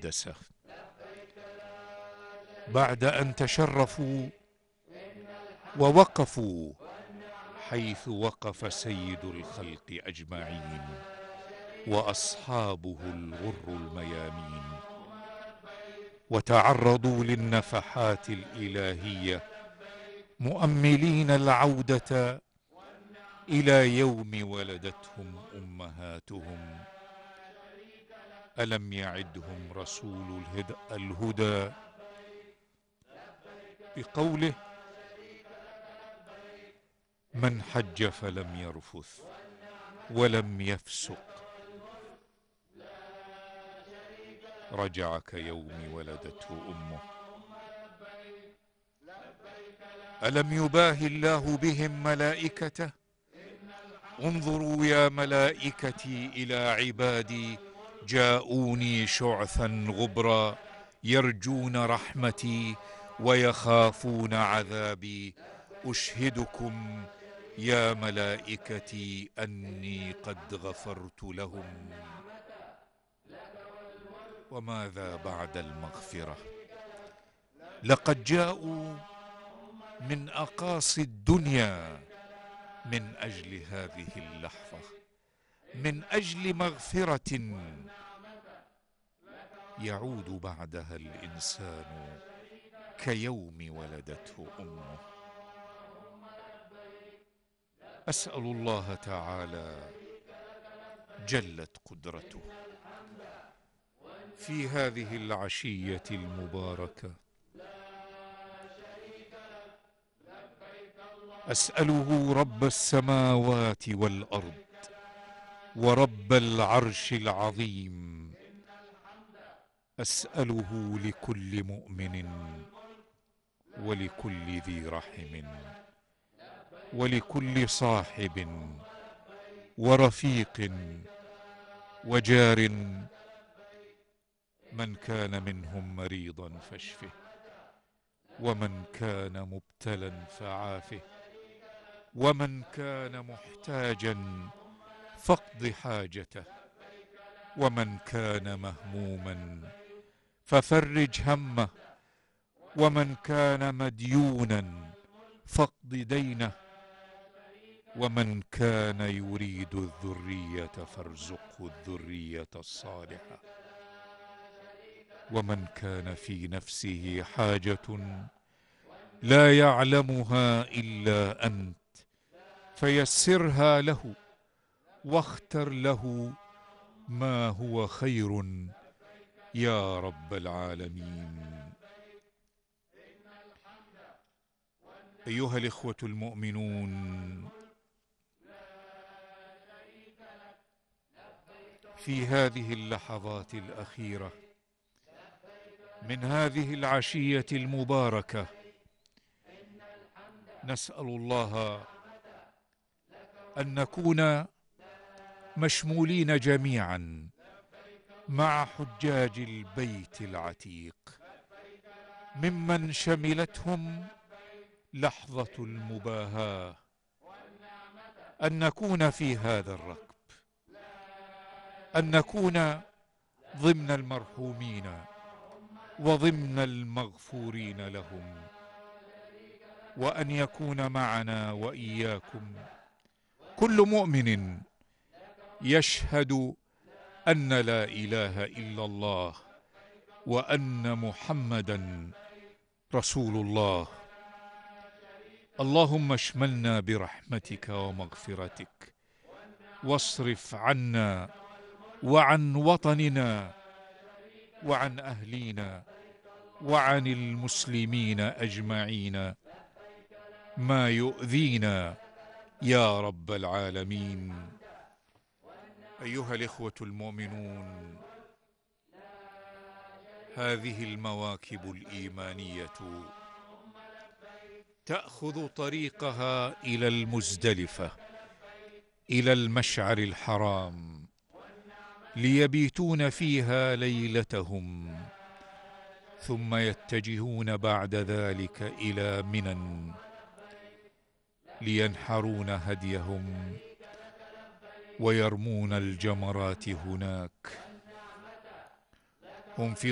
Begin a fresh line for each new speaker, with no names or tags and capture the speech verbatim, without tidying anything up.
المقدسة، بعد أن تشرفوا ووقفوا حيث وقف سيد الخلق أجمعين وأصحابه الغر الميامين، وتعرضوا للنفحات الإلهية مؤملين العودة إلى يوم ولدتهم أمهاتهم. ألم يعدهم رسول الهدى بقوله: من حج فلم يرفث ولم يفسق رجع كيوم ولدته أمه. ألم يباهي الله بهم ملائكته: انظروا يا ملائكتي إلى عبادي جاءوني شعثا غبرا يرجون رحمتي ويخافون عذابي، أشهدكم يا ملائكتي أني قد غفرت لهم. وماذا بعد المغفرة؟ لقد جاءوا من أقاصي الدنيا من أجل هذه اللحظة، من أجل مغفرة يعود بعدها الإنسان كيوم ولدته أمه. أسأل الله تعالى جلت قدرته في هذه العشية المباركة، أسأله رب السماوات والأرض ورب العرش العظيم، أسأله لكل مؤمن ولكل ذي رحم ولكل صاحب ورفيق وجار، من كان منهم مريضا فاشفه، ومن كان مبتلا فعافه، ومن كان محتاجا فاقض حاجته، ومن كان مهموما ففرج همه، ومن كان مديونا فاقض دينه، ومن كان يريد الذرية فارزقه الذرية الصالحة، ومن كان في نفسه حاجة لا يعلمها إلا أنت فيسرها له واختر له ما هو خير يا رب العالمين. أيها الإخوة المؤمنون، في هذه اللحظات الأخيرة من هذه العشية المباركة نسأل الله أن نكون مشمولين جميعا مع حجاج البيت العتيق ممن شملتهم لحظة المباهاة، أن نكون في هذا الركب، أن نكون ضمن المرحومين وضمن المغفورين لهم، وأن يكون معنا وإياكم كل مؤمن يشهد أن لا إله إلا الله وأن محمدا رسول الله. اللهم اشملنا برحمتك ومغفرتك، واصرف عنا وعن وطننا وعن أهلينا وعن المسلمين أجمعين ما يؤذينا يا رب العالمين. أيها الإخوة المؤمنون، هذه المواكب الإيمانية تأخذ طريقها إلى المزدلفة، إلى المشعر الحرام، ليبيتون فيها ليلتهم، ثم يتجهون بعد ذلك إلى منى لينحرون هديهم ويرمون الجمرات هناك. هم في